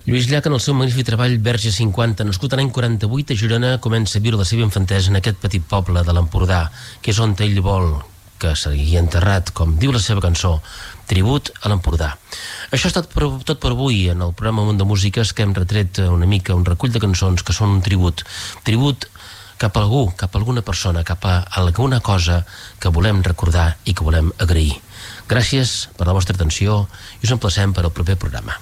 Lluís Llach, en el seu magnífic treball Verge 50, nascut l'any 48 a Girona, comença a viure la seva infantesa en aquest petit poble de l'Empordà, que és on ell vol que sigui enterrat, com diu la seva cançó, Tribut a l'Empordà. Això ha estat tot per avui en el programa Món de Músiques, que hem retret una mica un recull de cançons que són un tribut cap a algú, cap a alguna persona, cap a alguna cosa que volem recordar i que volem agrair. Gràcies per la vostra atenció i us emplacem per al proper programa.